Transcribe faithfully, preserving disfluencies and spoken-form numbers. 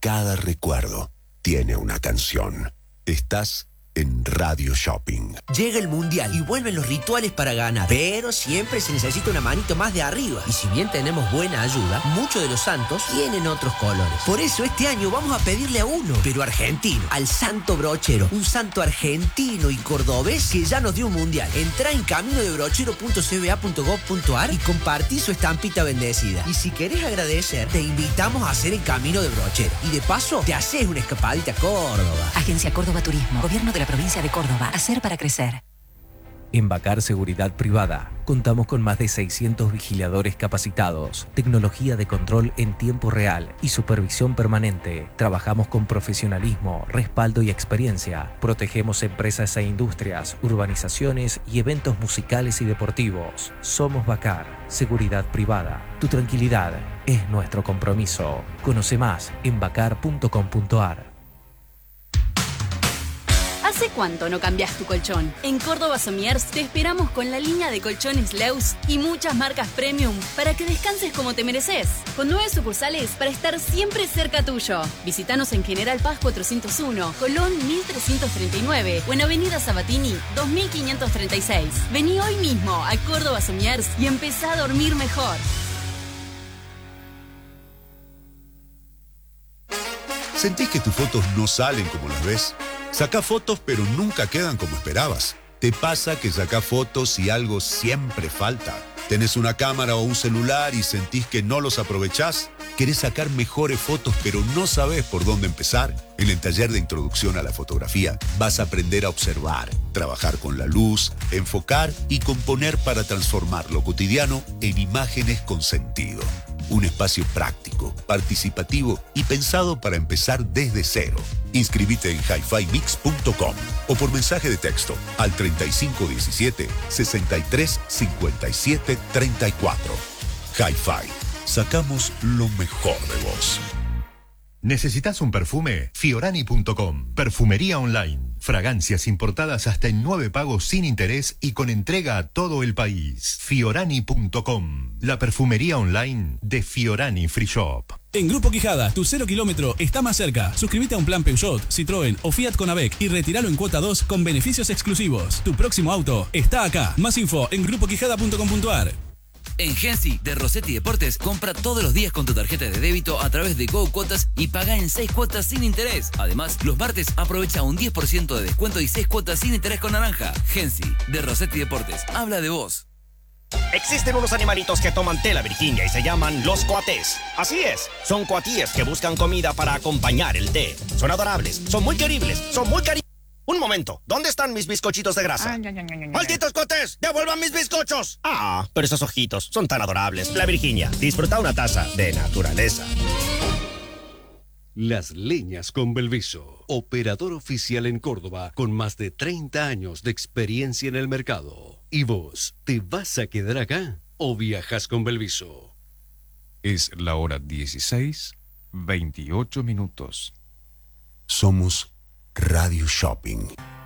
cada recuerdo tiene una canción. Estás en Radio Shopping. Llega el Mundial y vuelven los rituales para ganar, pero siempre se necesita una manito más de arriba. Y si bien tenemos buena ayuda, muchos de los santos tienen otros colores. Por eso este año vamos a pedirle a uno, pero argentino, al Santo Brochero. Un santo argentino y cordobés que ya nos dio un Mundial. Entrá en camino de brochero punto c b a punto gov punto a r y compartí su estampita bendecida. Y si querés agradecer, te invitamos a hacer el Camino de Brochero. Y de paso, te haces una escapadita a Córdoba. Agencia Córdoba Turismo, Gobierno de la Provincia de Córdoba. Hacer para crecer. En Bacar Seguridad Privada contamos con más de seiscientos vigiladores capacitados, tecnología de control en tiempo real y supervisión permanente. Trabajamos con profesionalismo, respaldo y experiencia. Protegemos empresas e industrias, urbanizaciones y eventos musicales y deportivos. Somos Bacar Seguridad Privada. Tu tranquilidad es nuestro compromiso. Conoce más en bacar punto com punto a r. ¿Hace cuánto no cambias tu colchón? En Córdoba Somiers te esperamos con la línea de colchones Leus y muchas marcas premium para que descanses como te mereces. Con nueve sucursales para estar siempre cerca tuyo. Visítanos en General Paz cuatrocientos uno, Colón mil trescientos treinta y nueve o en Avenida Sabatini dos mil quinientos treinta y seis. Vení hoy mismo a Córdoba Somiers y empezá a dormir mejor. ¿Sentís que tus fotos no salen como las ves? Sacá fotos pero nunca quedan como esperabas. ¿Te pasa que sacás fotos y algo siempre falta? ¿Tenés una cámara o un celular y sentís que no los aprovechás? ¿Querés sacar mejores fotos pero no sabés por dónde empezar? En el taller de introducción a la fotografía vas a aprender a observar, trabajar con la luz, enfocar y componer para transformar lo cotidiano en imágenes con sentido. Un espacio práctico, participativo y pensado para empezar desde cero. Inscribite en hi fi mix punto com o por mensaje de texto al treinta y cinco diecisiete, sesenta y tres cincuenta y siete treinta y cuatro. Hi-Fi. Sacamos lo mejor de vos. ¿Necesitas un perfume? Fiorani punto com. Perfumería online. Fragancias importadas hasta en nueve pagos sin interés y con entrega a todo el país. Fiorani punto com. La perfumería online de Fiorani Free Shop. En Grupo Quijada, tu cero kilómetro está más cerca. Suscríbete a un plan Peugeot, Citroën o Fiat con A V E C y retíralo en cuota dos con beneficios exclusivos. Tu próximo auto está acá. Más info en grupo quijada punto com punto a r. En Gensi de Rossetti Deportes, compra todos los días con tu tarjeta de débito a través de Go Cuotas y paga en seis cuotas sin interés. Además, los martes aprovecha un diez por ciento de descuento y seis cuotas sin interés con naranja. Gensi de Rossetti Deportes, habla de vos. Existen unos animalitos que toman tela, Virginia, y se llaman los coatés. Así es, son coatíes que buscan comida para acompañar el té. Son adorables, son muy queribles, son muy cari... Un momento, ¿dónde están mis bizcochitos de grasa? Ay, ay, ay, ay, ¡malditos coatés! ¡Devuelvan mis bizcochos! Ah, pero esos ojitos son tan adorables. La Virginia, disfruta una taza de naturaleza. Las Leñas con Belviso, operador oficial en Córdoba con más de treinta años de experiencia en el mercado. ¿Y vos, te vas a quedar acá o viajas con Belviso? Es la hora dieciséis, veintiocho minutos. Somos Radio Shopping.